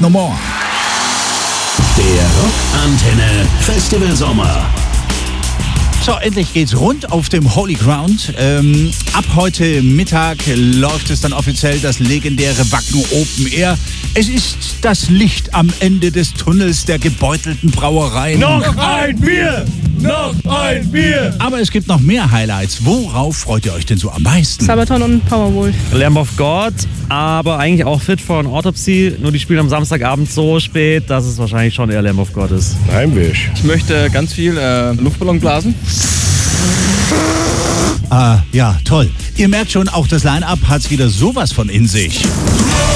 No More. Der Rockantenne Festival Sommer. So, endlich geht's rund auf dem Holy Ground. Ab heute Mittag läuft es dann offiziell das legendäre Wacken Open Air. Es ist das Licht am Ende des Tunnels der gebeutelten Brauereien. Noch ein Bier! Noch ein Bier! Aber es gibt noch mehr Highlights. Worauf freut ihr euch denn so am meisten? Sabaton und Powerwolf. Lamb of God, aber eigentlich auch Fit for an Autopsy. Nur die spielen am Samstagabend so spät, dass es wahrscheinlich schon eher Lamb of God ist. Heimweg. Ich möchte ganz viel Luftballon blasen. Ja, toll. Ihr merkt schon, auch das Line-Up hat's wieder sowas von in sich.